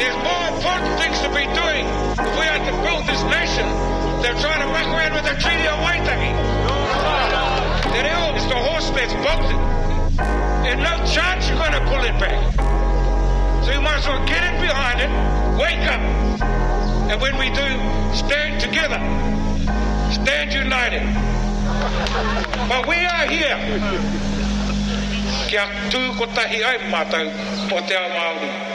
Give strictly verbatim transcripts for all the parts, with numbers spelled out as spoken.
There's more important things to be doing if we are to build this nation. They're trying to muck around with the Treaty of Waitangi. The reo is the horse that's bolted. There's no chance you're going to pull it back. So you might as well get it behind it, wake up. And when we do, stand together. Stand united. But we are here. Kia tū ko tahi ai mātou o te ao Māori.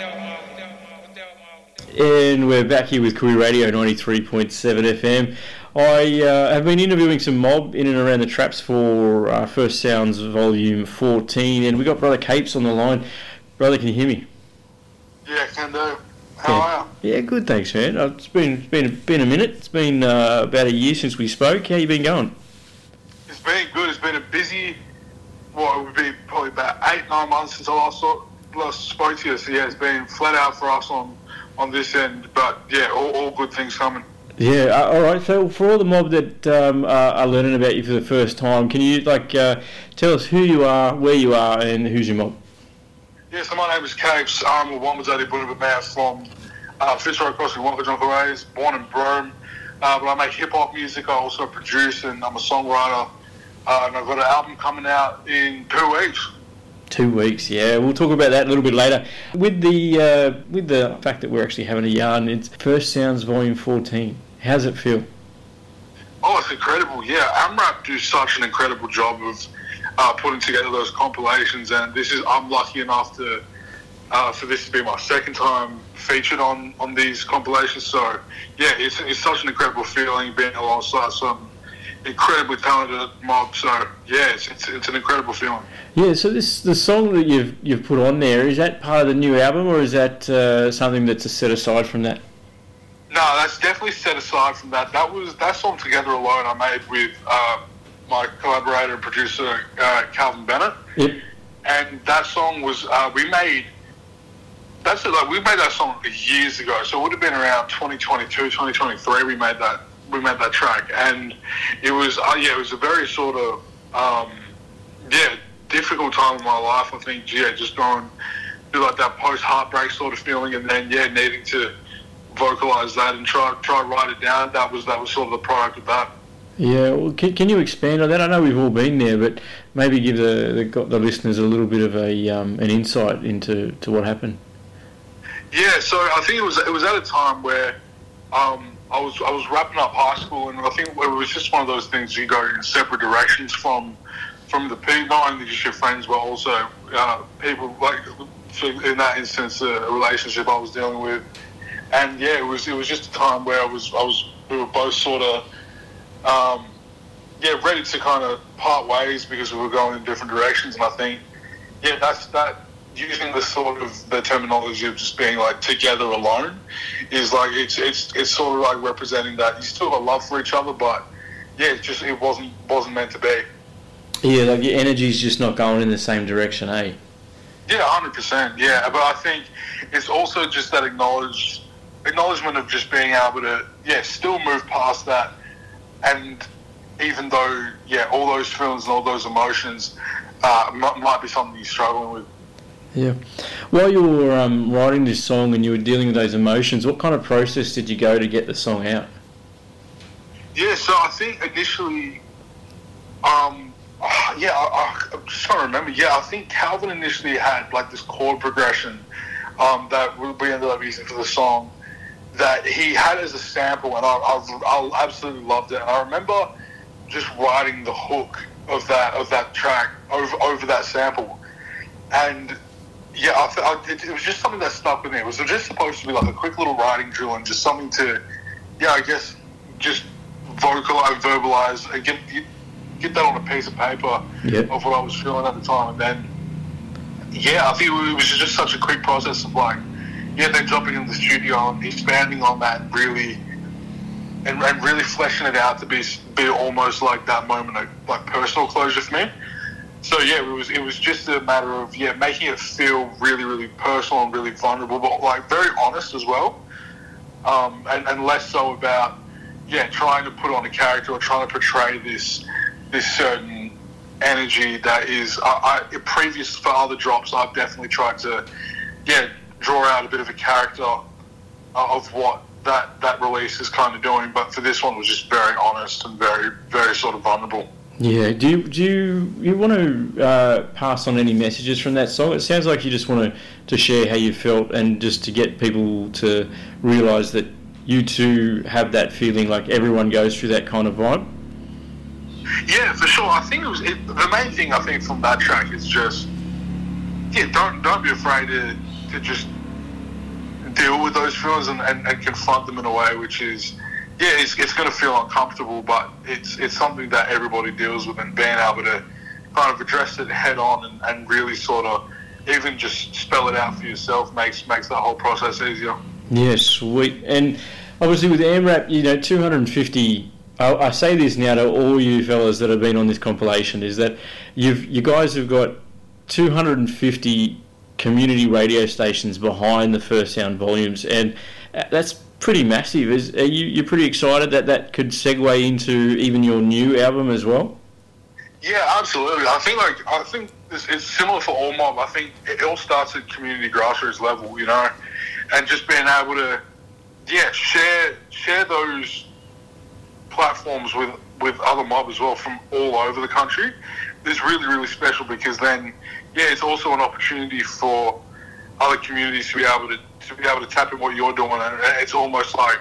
And we're back here with Koori Radio ninety-three point seven F M. I uh, have been interviewing some mob in and around the traps for uh, First Sounds Volume fourteen, and we got Brother Capes on the line. Brother, can you hear me? Yeah, can do. How yeah. are you? Yeah, good, thanks, man. Uh, It's been it's been been a minute. It's been uh, about a year since we spoke. How you been going? It's been good. It's been a busy. Well, it would be probably about eight, nine months since I last saw, last spoke to you. So yeah, it's been flat out for us on. on this end, but yeah, all, all good things coming. Yeah, uh, all right. So for all the mob that um, are, are learning about you for the first time, can you like uh, tell us who you are, where you are, and who's your mob? Yeah, so my name is Capes. I'm a Wamazati Bunaba man from uh, Fitzroy Crossing, Wonka Ways, born in Broome. Uh, but I make hip hop music. I also produce, and I'm a songwriter. Uh, and I've got an album coming out in two weeks. Two weeks, yeah. We'll talk about that a little bit later. With the uh, with the fact that we're actually having a yarn, it's First Sounds Volume fourteen. How's it feel? Oh, it's incredible. Yeah, AMRAP do such an incredible job of uh, putting together those compilations, and this is I'm lucky enough to uh, for this to be my second time featured on, on these compilations. So yeah, it's it's such an incredible feeling being alongside some incredibly talented mob. So yeah, it's, it's it's an incredible feeling. Yeah. So this the song that you've you've put on there, is that part of the new album, or is that uh, something that's a set aside from that? No, that's definitely set aside from that. That was that song Together Alone I made with uh, my collaborator and producer uh, Calvin Bennett. Yep. And that song was uh, we made. That's it, like we made that song years ago. So it would have been around twenty twenty-two, twenty twenty-three. We made that. We made that track, and it was uh, yeah, it was a very sort of um, yeah difficult time in my life. I think yeah, just going through like that post heartbreak sort of feeling, and then yeah, needing to vocalize that and try try write it down. That was that was sort of the product of that. Yeah, well, can, can you expand on that? I know we've all been there, but maybe give the the, the listeners a little bit of a um, an insight into to what happened. Yeah, so I think it was it was at a time where. Um, I was I was wrapping up high school, and I think it was just one of those things you go in separate directions from from the people, not only just your friends, but also uh, people like in that instance a relationship I was dealing with, and yeah, it was it was just a time where I was I was we were both sort of um, yeah ready to kind of part ways because we were going in different directions, and I think yeah that's that. Using the sort of the terminology of just being like together alone is like it's it's it's sort of like representing that you still have a love for each other, but yeah, it just it wasn't wasn't meant to be. Yeah, like your energy's just not going in the same direction, eh? Yeah, one hundred percent. Yeah, but I think it's also just that acknowledge acknowledgement of just being able to yeah still move past that, and even though yeah all those feelings and all those emotions uh, m- might be something you're struggling with. Yeah. While you were um, writing this song and you were dealing with those emotions, what kind of process did you go to get the song out? Yeah, so I think initially, um, oh, yeah, I, I'm just trying to remember. Yeah, I think Calvin initially had like this chord progression um, that we ended up using for the song that he had as a sample, and I, I, I absolutely loved it. And I remember just writing the hook of that of that track over over that sample, and. Yeah, I, I, it, it was just something that stuck with me. It was just supposed to be like a quick little writing drill and just something to, yeah, I guess, just vocalize, verbalize, and get get, get that on a piece of paper yep. of what I was feeling at the time. And then, yeah, I think it was just such a quick process of like, yeah, then jumping in the studio and expanding on that and really, and, and really fleshing it out to be be almost like that moment of like personal closure for me. So yeah, it was it was just a matter of yeah making it feel really really personal and really vulnerable, but like very honest as well, um, and, and less so about yeah trying to put on a character or trying to portray this this certain energy that is. I, I previous for other drops, I've definitely tried to yeah draw out a bit of a character uh, of what that, that release is kind of doing. But for this one, it was just very honest and very, very sort of vulnerable. Yeah. Do you do you, you want to uh, pass on any messages from that song? It sounds like you just want to, to share how you felt and just to get people to realise that you too have that feeling, like everyone goes through that kind of vibe. Yeah, for sure. I think it was it, the main thing. I think from that track is just yeah, don't don't be afraid to to just deal with those feelings and, and, and confront them in a way which is yeah, it's it's going to feel uncomfortable, but it's it's something that everybody deals with, and being able to kind of address it head on and, and really sort of even just spell it out for yourself makes makes that whole process easier. Yeah, sweet. And obviously with AMRAP, you know, two hundred fifty. I, I say this now to all you fellas that have been on this compilation, is that you've you guys have got two hundred fifty community radio stations behind the First Sound volumes, and that's pretty massive. Is are you you're pretty excited that that could segue into even your new album as well? Yeah, absolutely. I think like I think it's, it's similar for all mob. I think it all starts at community grassroots level, you know, and just being able to yeah share share those platforms with with other mob as well from all over the country is really really special, because then yeah it's also an opportunity for other communities to be able to to be able to tap in what you're doing, and it's almost like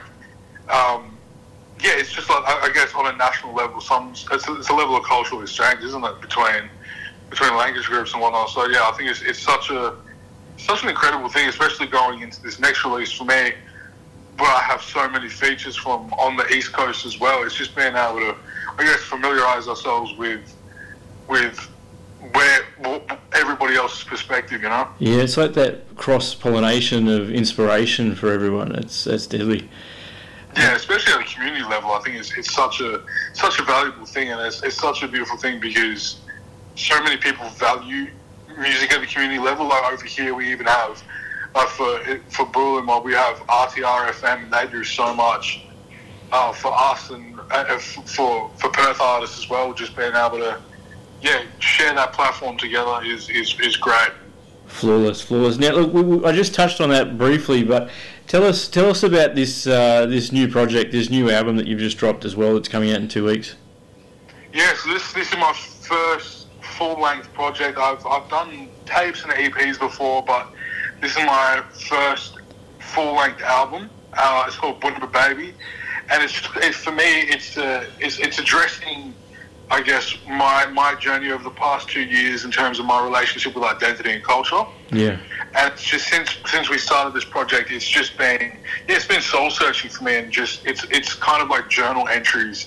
um, yeah it's just like I guess on a national level some it's a, it's a level of cultural exchange, isn't it, between between language groups and whatnot. So yeah, I think it's it's such a such an incredible thing, especially going into this next release for me, where I have so many features from on the East Coast as well. It's just being able to, I guess, familiarise ourselves with with where everybody else's perspective, you know. Yeah, it's like that cross pollination of inspiration for everyone. It's that's deadly. Yeah, especially at a community level, I think it's it's such a such a valuable thing, and it's it's such a beautiful thing because so many people value music at the community level. Like over here, we even have. Uh, for for Brooklyn, while we have R T R F M, and they do so much uh, for us and uh, for for Perth artists as well. Just being able to, yeah, share that platform together is is, is great. Flawless, flawless. Now, look, we, we, I just touched on that briefly, but tell us tell us about this uh, this new project, this new album that you've just dropped as well. It's coming out in two weeks. Yeah, so this this is my first full length project. I've I've done tapes and E Ps before, but this is my first full-length album. Uh, it's called Bunba Baby, and it's, it's for me. It's, uh, it's it's addressing, I guess, my my journey over the past two years in terms of my relationship with identity and culture. Yeah. And it's just since since we started this project, it's just been yeah, it's been soul searching for me, and just it's it's kind of like journal entries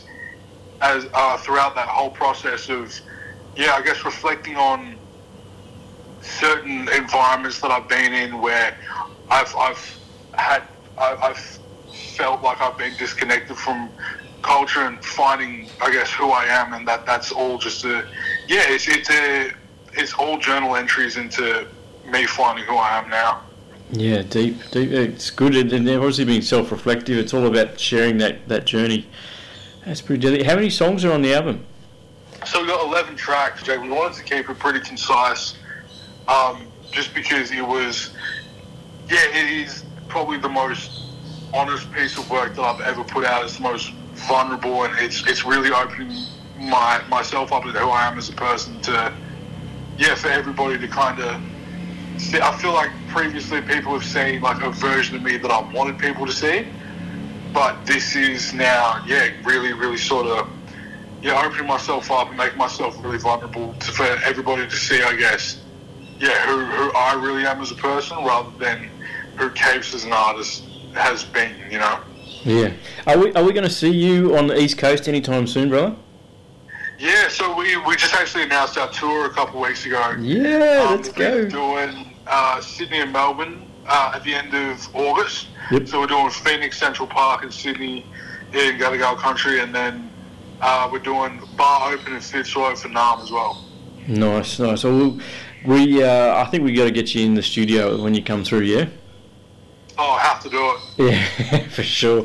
as uh, throughout that whole process of yeah, I guess reflecting on certain environments that I've been in where I've I've had I've felt like I've been disconnected from culture, and finding I guess who I am, and that that's all just a yeah it's it's a it's all journal entries into me finding who I am now. Yeah, deep, deep. It's good, and they've obviously been self-reflective. It's all about sharing that, that journey. That's pretty deadly. How many songs are on the album? So we got eleven tracks, Jake. We wanted to keep it pretty concise. Um, just because it was, yeah, it is probably the most honest piece of work that I've ever put out. It's the most vulnerable, and it's it's really opening my myself up to who I am as a person. To yeah, for everybody to kind of see. I feel like previously people have seen like a version of me that I wanted people to see, but this is now, yeah, really, really sort of yeah, opening myself up and making myself really vulnerable to, for everybody to see, I guess. Yeah, who, who I really am as a person, rather than who Capes as an artist has been, you know. Yeah. Are we are we going to see you on the East Coast anytime soon, brother? Yeah, so we, we just actually announced our tour a couple of weeks ago. Yeah, um, let's go. We're doing uh, Sydney and Melbourne uh, at the end of August. Yep. So we're doing Phoenix, Central Park in Sydney, in Gadigal Country, and then uh, we're doing Bar Open in Fitzroy for Nam as well. Nice, nice. So we'll, we, uh, I think we got to get you in the studio when you come through, yeah? Oh, I have to do it. Yeah, for sure.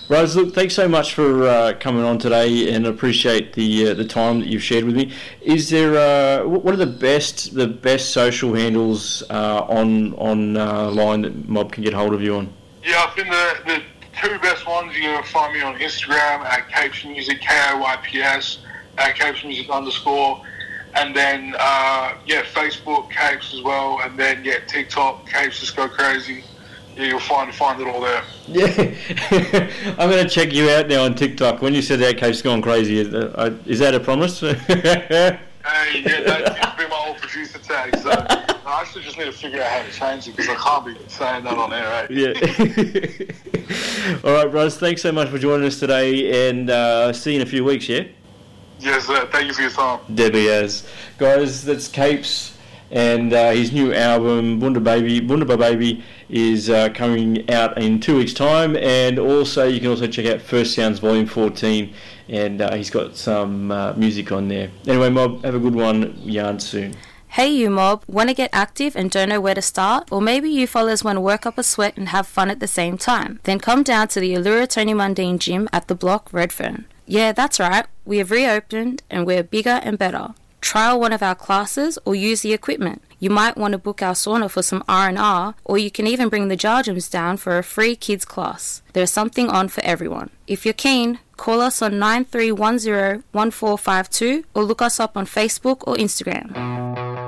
Rose, look, thanks so much for uh, coming on today, and appreciate the uh, the time that you've shared with me. Is there uh, what are the best the best social handles uh, on on uh, line that Mob can get hold of you on? Yeah, I think the the two best ones, you're gonna find me on Instagram at Capes Music, K A Y P S at Capes Music underscore, and then uh, yeah, Facebook Capes as well, and then yeah, TikTok Capes Just Go Crazy. Yeah, you'll find find it all there. Yeah, I'm going to check you out now on TikTok. When you said that, Cape's gone crazy, is that, uh, is that a promise? Hey, yeah, that used to be my old producer tag. So I actually just need to figure out how to change it because I can't be saying that on air. Right? Yeah. All right, bros. Thanks so much for joining us today, and uh, see you in a few weeks. Yeah. Yes, sir. Thank you for your time. Debbie, as guys, that's Capes. And uh, his new album, Bunda Baby, Bunda Baby, is uh, coming out in two weeks' time. And also, you can also check out First Sounds Volume fourteen, and uh, he's got some uh, music on there. Anyway, Mob, have a good one. Yarn soon. Hey you Mob, want to get active and don't know where to start? Or maybe you fellas want to work up a sweat and have fun at the same time? Then come down to the Allura Tony Mundine Gym at the Block, Redfern. Yeah, that's right, we have reopened and we're bigger and better. Trial one of our classes or use the equipment. You might want to book our sauna for some R and R, or you can even bring the jar gyms down for a free kids class. There's something on for everyone. If you're keen, call us on nine three one zero one four five two or look us up on Facebook or Instagram.